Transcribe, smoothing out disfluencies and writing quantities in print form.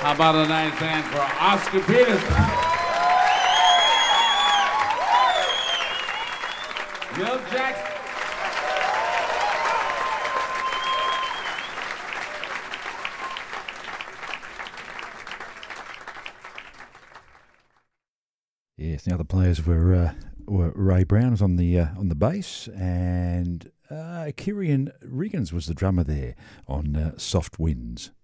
How about a nice hand for Oscar Peterson? Gil Jackson. Yes, the other players were Ray Brown was on the bass, and Kieran Riggins was the drummer there on Soft Winds.